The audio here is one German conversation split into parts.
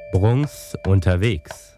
Bruns unterwegs.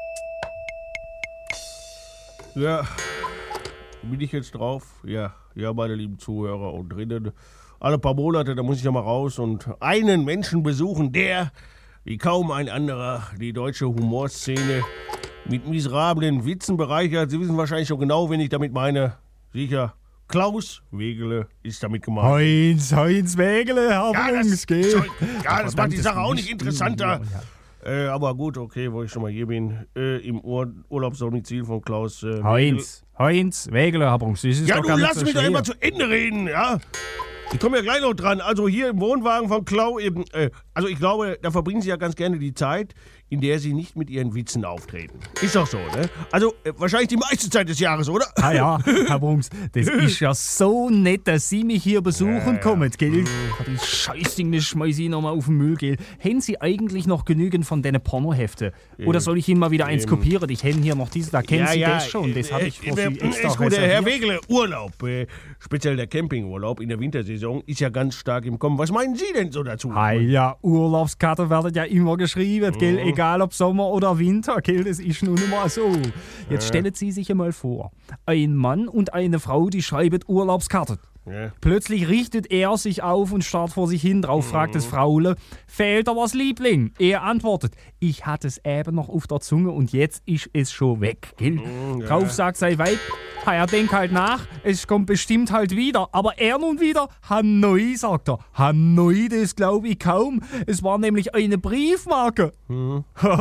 Ja, bin ich jetzt drauf? Ja, meine lieben Zuhörer und drinnen. Alle paar Monate, da muss ich ja mal raus und einen Menschen besuchen, der, wie kaum ein anderer, die deutsche Humorszene mit miserablen Witzen bereichert. Sie wissen wahrscheinlich schon genau, wen ich damit meine. Sicher, Klaus Wegele ist damit gemeint. Heinz Wegele, Herr Bruns, gell? Das macht die Sache auch nicht interessanter. Aber gut, okay, wo ich schon mal hier bin, im Urlaubsdomizil von Klaus Heinz Wegele, Herr Bruns, das ist Ja, doch du gar nicht lass so mich doch schwer. immer zu Ende reden, ja? Ich komme ja gleich noch dran. Also hier im Wohnwagen von Klau eben, also ich glaube, da verbringen Sie ja ganz gerne die Zeit, in der Sie nicht mit Ihren Witzen auftreten. Ist doch so, ne? Also wahrscheinlich die meiste Zeit des Jahres, oder? Ah ja, Herr Bruns, das ist ja so nett, dass Sie mich hier besuchen kommen, gell? Die Scheißding, das schmeiß ich nochmal auf den Müll, gell? Haben Sie eigentlich noch genügend von deinen Pornoheften? Oder soll ich Ihnen mal wieder eins kopieren? Ich hätte hier noch dieses, da kennen Sie das schon. Das habe ich für Sie extra ist gut, Herr reserviert. Wegele, Urlaub, speziell der Campingurlaub in der Wintersaison, ist ja ganz stark im Kommen. Was meinen Sie denn so dazu? Ah ja, Urlaubskarte werden ja immer geschrieben, gell? Egal ob Sommer oder Winter, gell? Das ist nun mal so. Jetzt stellen Sie sich einmal vor, ein Mann und eine Frau, die schreiben Urlaubskarte. Ja. Plötzlich richtet er sich auf und starrt vor sich hin. Drauf fragt das Fraule, fehlt da was, Liebling? Er antwortet, ich hatte es eben noch auf der Zunge und jetzt ist es schon weg. Gell? Drauf sagt sein Weib, er denkt halt nach, es kommt bestimmt halt wieder. Aber er nun wieder, Hanoi, sagt er. Hanoi, das glaube ich kaum. Es war nämlich eine Briefmarke.